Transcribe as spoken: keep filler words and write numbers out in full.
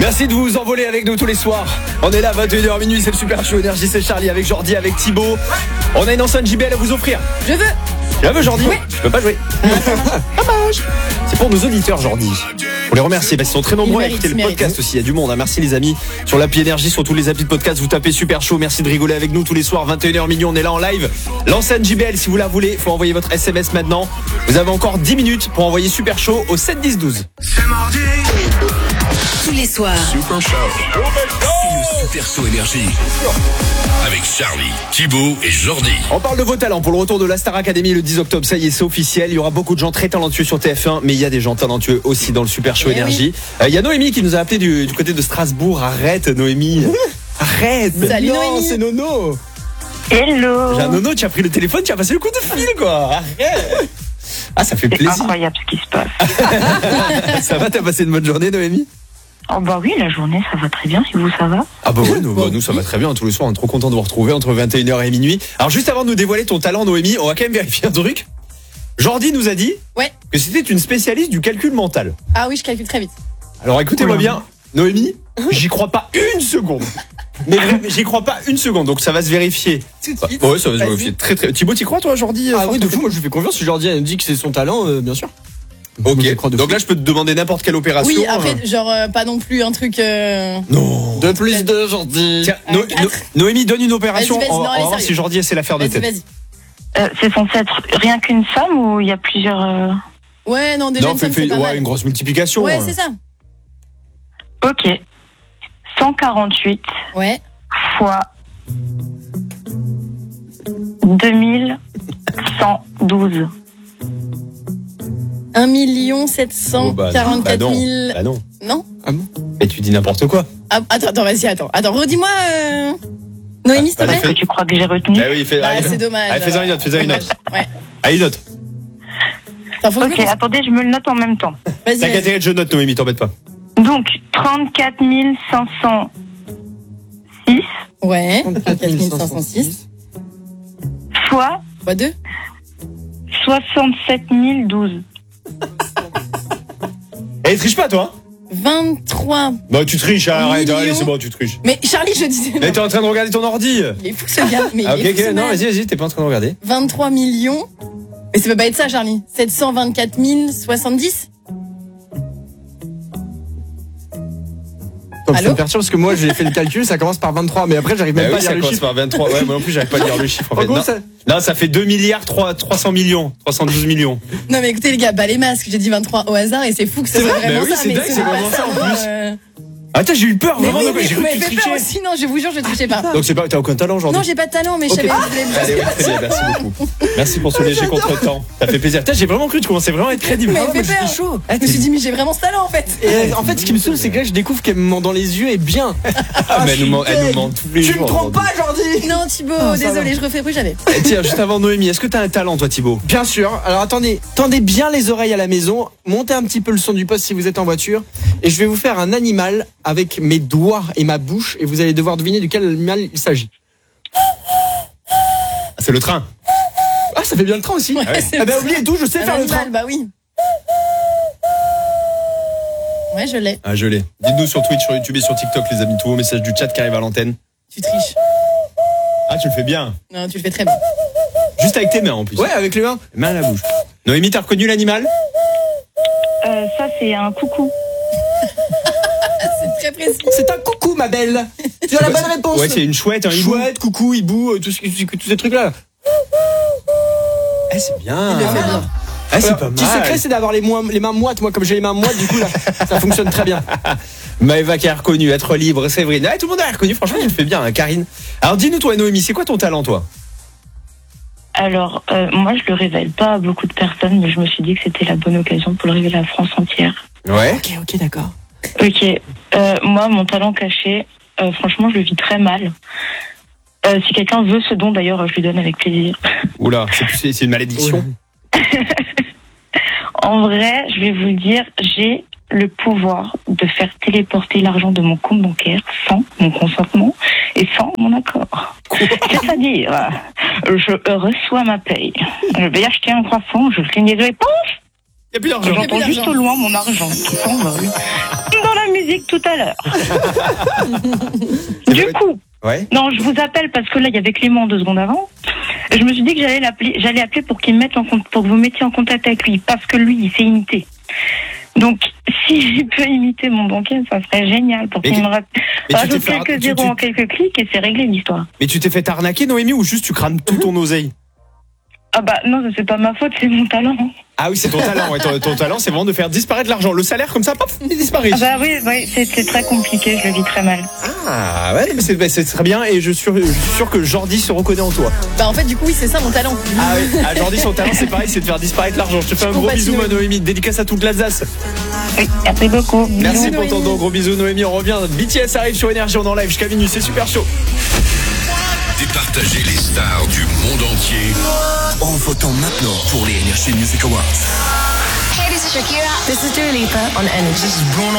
Merci de vous envoler avec nous tous les soirs. On est là, vingt et une heures minuit, c'est le Super Show Énergie, c'est Charlie avec Jordi, avec Thibaut. On a une enceinte J B L à vous offrir. Je veux. Je la veux, Jordi. Oui. Je peux pas jouer. C'est pour nos auditeurs, Jordi. Pour les remercier, parce qu'ils sont très nombreux à écouter le podcast aussi. Il y a du monde. Hein. Merci les amis. Sur l'appli Énergie, sur tous les applis de podcast, vous tapez Super Show. Merci de rigoler avec nous tous les soirs, vingt et une heures minuit. On est là en live. L'enceinte J B L, si vous la voulez, faut envoyer votre S M S maintenant. Vous avez encore dix minutes pour envoyer Super Show au sept dix douze. C'est mardi. Tous les soirs. Super Show. Oh c'est le Super Show Énergie. Avec Charlie, Thibaut et Jordi. On parle de vos talents pour le retour de la Star Academy le dix octobre. Ça y est, c'est officiel. Il y aura beaucoup de gens très talentueux sur T F un, mais il y a des gens talentueux aussi dans le Super Show Eh Énergie. oui. Euh, il y a Noémie qui nous a appelé du, du côté de Strasbourg. Arrête, Noémie. Arrête. Salut, non, Noémie. c'est Nono. Hello. J'ai un Nono, tu as pris le téléphone, tu as passé le coup de fil, quoi. Arrête. Ah, ça fait C'est plaisir. incroyable ce qui se passe. Ça va, t'as passé une bonne journée, Noémie? Oh bah oui, la journée ça va très bien, si vous ça va. Ah bah oui, nous, bah, nous ça va très bien, tous les soirs on est trop content de vous retrouver entre vingt et une heures et minuit. Alors juste avant de nous dévoiler ton talent, Noémie, on va quand même vérifier un truc. Jordi nous a dit Ouais. que c'était une spécialiste du calcul mental. Ah oui, je calcule très vite. Alors écoutez-moi Oula. bien, Noémie, j'y crois pas une seconde. Mais vraiment, j'y crois pas une seconde, donc ça va se vérifier. Tout de Bah, suite. ouais, ça va se Vas-y. vérifier très très. Thibaut, t'y crois toi, Jordi? Ah oui, de fou, moi je lui fais confiance. Si Jordi elle me dit que c'est son talent, euh, bien sûr. Ok, Moi, je crois de donc fou. là je peux te demander n'importe quelle opération. Oui, après, euh. genre, euh, pas non plus un truc. Euh... Non. De plus de Jordi. Tiens, Euh, No- quatre. No- Noémie, donne une opération. Vas-y, vas-y, on va, non, on va allez, voir sérieux. si Jordi essaie l'affaire de Vas-y, tête. vas-y. Euh, c'est censé être rien qu'une somme ou il y a plusieurs... euh, Ouais, non, déjà, Non, une fais, somme, fais- c'est pas ouais, mal. une grosse multiplication. Ouais, hein. c'est ça. Ok. cent quarante-huit Ouais. fois deux mille cent douze. un million sept cent Oh, bah, quarante-quatre bah non. mille. Bah non. Non. Mais tu dis n'importe quoi. Ah, attends, attends, vas-y, attends. Attends, redis-moi, euh... Noémie, s'il te Ah, plaît. vas-y, Est-ce que tu crois que j'ai retenu? Ah oui, fais, Bah, allez, c'est dommage. Allez, fais-en une autre, fais-en une autre. Ouais. Allez, une autre. Attends, faut que Ok, je me- attendez, je me le note en même temps. Vas-y, T'as qu'à vas-y. intérêt de je note, Noémie, t'embête pas. Donc, trente-quatre mille cinq cent six Ouais. quatre mille cinq cent six. fois Fois deux. soixante-sept mille douze. Eh, triche pas, toi. vingt-trois. Non, tu triches, arrête, Millions. allez, c'est bon, tu triches. Mais Charlie, je disais. Mais t'es en train de regarder ton ordi. Il est fou ce gars. Mais Ah, il ok, est fou, ce ok, non, mec. vas-y, vas-y, t'es pas en train de regarder. vingt-trois millions. Mais ça peut pas être ça, Charlie. sept cent vingt-quatre mille soixante-dix. Attends, Allô ça me perturbe parce que moi j'ai fait le calcul, ça commence par vingt-trois, mais après j'arrive Bah même pas oui, à ça lire le commence chiffre. par vingt-trois. Ouais, moi non plus, j'arrive pas à lire le chiffre, en En fait. gros, Non, ça- non, ça fait deux milliards trois cents millions. trois cent douze millions. Non, mais écoutez, les gars, bah les masques, j'ai dit vingt-trois au hasard et c'est fou que ce C'est soit vrai, vraiment bah oui, ça. c'est mais dingue, ce c'est n'est pas vraiment ça, en moi, plus. euh. Attends, j'ai eu peur, Mais vraiment, oui, donc mais j'ai vous cru que m'avez tu fait peur trichais. aussi. Non, je vous jure, je ne trichais pas. Donc c'est pas, t'as aucun talent, aujourd'hui. Non, j'ai pas de talent, mais je Ok. savais que vous voulez me Allez, ouais, très bien, merci beaucoup. Merci pour ce léger contretemps. Ça fait plaisir. Putain, j'ai vraiment cru que tu commençais vraiment à être crédible. Mais Ah, fait moi, j'étais peur. chaud. Je me suis dit, mais j'ai vraiment ce talent en fait. Et euh, en fait, ce qui me saoule, c'est que là, je découvre qu'elle me ment dans les yeux et bien. Ah, mais elle nous ment, elle nous ment tous les Tu jours. me trompes pas, Jordi. Non, Thibaut, ça désolé, va. je refais plus jamais. Eh, Tiens, juste avant Noémie, est-ce que t'as un talent, toi, Thibaut? Bien sûr. Alors attendez, tendez bien les oreilles à la maison, montez un petit peu le son du poste si vous êtes en voiture, et je vais vous faire un animal avec mes doigts et ma bouche, et vous allez devoir deviner de quel animal il s'agit. Ah, c'est le train. Ah, ça fait bien le train aussi. Ouais, ouais. c'est Ah bah ça. oubliez tout, je sais Un faire le animal, train. bah oui. Ouais, je l'ai. Ah, je l'ai. Dites-nous sur Twitch, sur YouTube et sur TikTok, les amis, tous vos messages du chat qui arrivent à l'antenne. Tu triches. Ah, tu le fais bien. Non, tu le fais très bien. Juste avec tes mains, en plus. Ouais, avec les mains. Main à la bouche. Noémie, t'as reconnu l'animal? Euh, ça, c'est un coucou. C'est très précis. C'est un coucou, ma belle. Tu as la bonne réponse. Ouais, c'est une chouette, un hibou. Chouette, coucou, hibou, euh, tout ce- tous ces trucs-là. Eh, c'est bien. Il le fait bien. Ah, c'est Alors, pas mal. Petit secret, c'est d'avoir les, moins- les mains moites. Moi, comme j'ai les mains moites, du coup, là, ça fonctionne très bien. Maëva qui a reconnu, être libre, Séverine. Ah, tout le monde a reconnu, franchement, tu le fais bien, hein, Karine. Alors, dis-nous, toi, Noémie, c'est quoi ton talent, toi? Alors, euh, moi, je le révèle pas à beaucoup de personnes, mais je me suis dit que c'était la bonne occasion pour le révéler à la France entière. Ouais. Ok, ok, d'accord. Ok, euh, moi, mon talent caché, euh, franchement, je le vis très mal. Euh, si quelqu'un veut ce don, d'ailleurs, je lui donne avec plaisir. Oula, c'est, c'est, c'est une malédiction. En vrai, je vais vous le dire, j'ai le pouvoir de faire téléporter l'argent de mon compte bancaire sans mon consentement et sans mon accord. C'est-à-dire, je reçois ma paye, je vais acheter un croissant, je cligne les yeux et pouf, Il n'y a plus d'argent. j'entends plus juste d'argent. au loin mon argent qui s'envole. Dans la musique, tout tout à l'heure. Du coup, Ouais. non, je vous appelle parce que là, il y avait Clément deux secondes avant. Je me suis dit que j'allais l'appeler, j'allais appeler pour qu'il me mette en compte, pour que vous mettiez en contact avec lui, parce que lui, il sait imiter. Donc, si je peux imiter mon banquier, ça serait génial pour Mais qu'il tu- me rajoute mais tu t'es fait- quelques tu- zéros tu- en quelques clics et c'est réglé l'histoire. Mais tu t'es fait arnaquer, Noémie, ou juste tu crames tout ton oseille? Ah bah non, c'est pas ma faute, c'est mon talent. Ah oui, c'est ton talent. Ouais, ton, ton talent, c'est vraiment de faire disparaître l'argent. Le salaire, comme ça, pop, il disparaît. Ah bah oui, oui, c'est c'est très compliqué, je le vis très mal. Ah ouais, mais c'est, bah, c'est très bien et je suis, sûr, je suis sûr que Jordi se reconnaît en toi. Bah en fait du coup oui c'est ça mon talent. Ah oui, ah, Jordi, son talent c'est pareil, c'est de faire disparaître l'argent. Je te fais un gros compatis, bisou, ma Noémie. Noémie. Dédicace à toute l'Alsace. Oui, merci beaucoup. Merci Bisous, pour ton Noémie. don. Gros bisous, Noémie. On revient. B T S arrive sur Énergie, on est en live jusqu'à minuit. C'est super chaud. Départager les stars du monde entier en votant maintenant pour les Energy Music Awards. Hey, this is Shakira. This is Dua Lipa on Energy.